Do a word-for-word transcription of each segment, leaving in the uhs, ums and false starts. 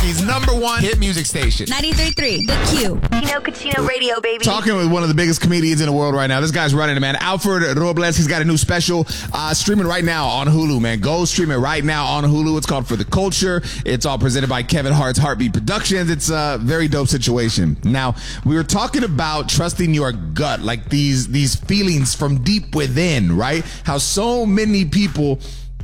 Albuquerque's number one hit music station. ninety-three point three, The Q. Chino Cucino Radio, baby. Talking with one of the biggest comedians in the world right now. This guy's running it, man. Alfred Robles. He's got a new special uh, streaming right now on Hulu, man. Go stream it right now on Hulu. It's called For the Culture. It's all presented by Kevin Hart's Heartbeat Productions. It's a very dope situation. Now, we were talking about trusting your gut, like these, these feelings from deep within, right? How so many people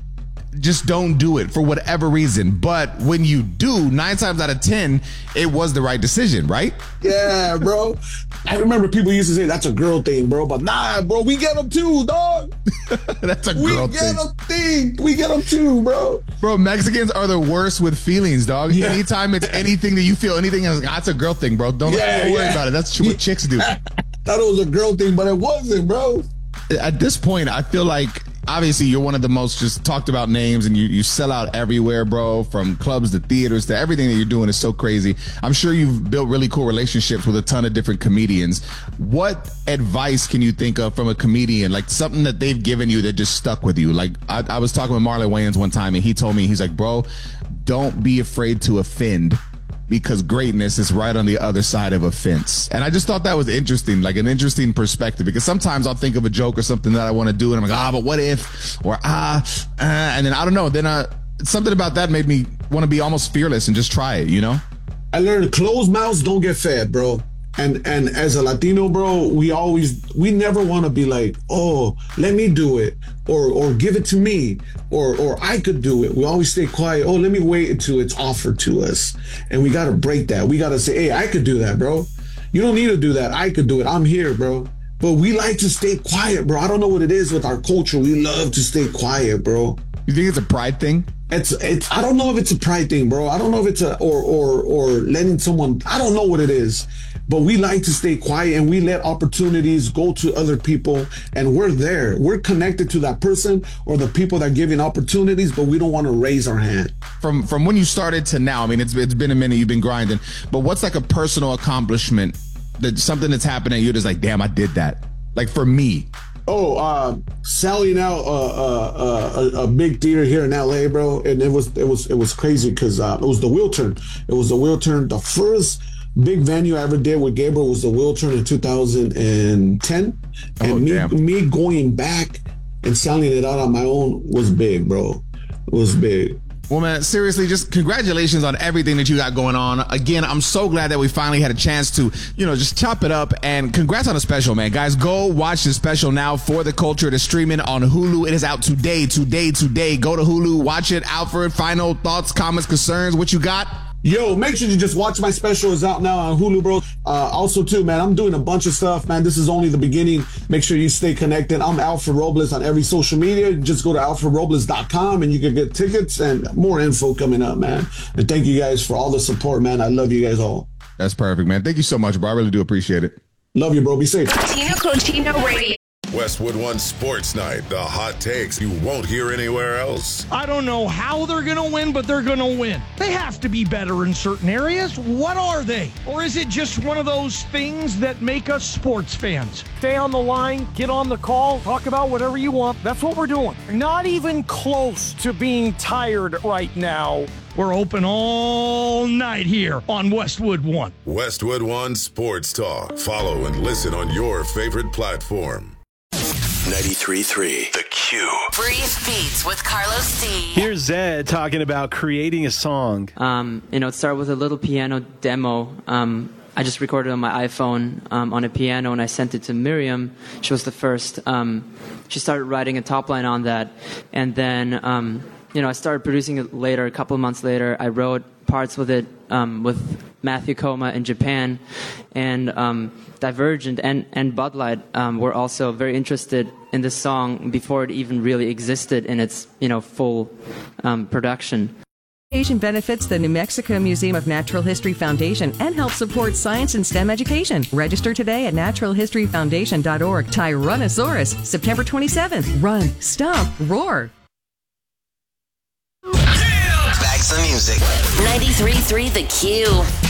just don't do it for whatever reason. But when you do, nine times out of ten, it was the right decision, right? Yeah, bro. I remember people used to say that's a girl thing, bro. But nah, bro, we get them too, dog. That's a girl we thing. We get them thing. We get them too, bro. Bro, Mexicans are the worst with feelings, dog. Yeah. Anytime it's anything that you feel, anything, that's a girl thing, bro. Don't, yeah, don't worry yeah. about it. That's what chicks do. Thought it was a girl thing, but it wasn't, bro. At this point, I feel like obviously you're one of the most just talked about names, and you, you sell out everywhere, bro, from clubs to theaters to everything that you're doing is so crazy. I'm sure you've built really cool relationships with a ton of different comedians. What advice can you think of from a comedian, like something that they've given you that just stuck with you? Like I, I was talking with Marlon Wayans one time, and he told me, he's like, bro, don't be afraid to offend, because greatness is right on the other side of a fence. And I just thought that was interesting, like an interesting perspective, because sometimes I'll think of a joke or something that I want to do, and I'm like, ah, but what if, or ah, uh, and then I don't know, then uh, something about that made me want to be almost fearless and just try it, you know? I learned closed mouths don't get fed, bro. And and as a Latino, bro, we always, we never want to be like, oh, let me do it, or or give it to me, or or I could do it. We always stay quiet. Oh, let me wait until it's offered to us. And we got to break that. We got to say, hey, I could do that, bro. You don't need to do that. I could do it. I'm here, bro. But we like to stay quiet, bro. I don't know what it is with our culture. We love to stay quiet, bro. You think it's a pride thing? It's it's. I don't know if it's a pride thing, bro. I don't know if it's a or or or letting someone. I don't know what it is, but we like to stay quiet, and we let opportunities go to other people, and we're there. We're connected to that person or the people that are giving opportunities, but we don't want to raise our hand. From from when you started to now, I mean, it's it's been a minute. You've been grinding, but what's like a personal accomplishment, that something that's happened and you're just like, damn, I did that. Like for me. Oh, uh, selling out uh, uh, uh, a, a big theater here in L A, bro, and it was it was it was crazy because uh, it was the Wiltern. It was the Wiltern. The first big venue I ever did with Gabriel was the Wiltern in two thousand ten, and oh, me damn. me going back and selling it out on my own was big, bro. It was big. Well, man, seriously, just congratulations on everything that you got going on. Again, I'm so glad that we finally had a chance to, you know, just chop it up, and congrats on the special, man. Guys, go watch the special now, For the Culture. It is streaming on Hulu. It is out today, today, today. Go to Hulu, watch it. Alfred, final thoughts, comments, concerns, what you got? Yo, make sure you just watch my special. It's out now on Hulu, bro. Uh, also, too, man, I'm doing a bunch of stuff, man. This is only the beginning. Make sure you stay connected. I'm Alfred Robles on every social media. Just go to alfred robles dot com and you can get tickets and more info coming up, man. And thank you guys for all the support, man. I love you guys all. That's perfect, man. Thank you so much, bro. I really do appreciate it. Love you, bro. Be safe. Chino Cucino Radio. Westwood One Sports Night, the hot takes you won't hear anywhere else. I don't know how they're going to win, but they're going to win. They have to be better in certain areas. What are they? Or is it just one of those things that make us sports fans? Stay on the line, get on the call, talk about whatever you want. That's what we're doing. Not even close to being tired right now. We're open all night here on Westwood One. Westwood One Sports Talk. Follow and listen on your favorite platform. ninety-three point three The Q. Brief Beats with Carlos D. Here's Zed talking about creating a song. Um, you know, it started with a little piano demo. Um, I just recorded on my iPhone um, on a piano, and I sent it to Miriam. She was the first. Um, she started writing a top line on that. And then, um, you know, I started producing it later, a couple of months later. I wrote parts with it um, with Matthew Koma in Japan. And um, Divergent and, and Bud Light um, were also very interested in this song before it even really existed in its, you know, full um, production. Asian benefits the New Mexico Museum of Natural History Foundation and helps support science and STEM education. Register today at natural history foundation dot org. Tyrannosaurus, September twenty-seventh. Run, stomp, roar. Back to the music. ninety-three point three The Q.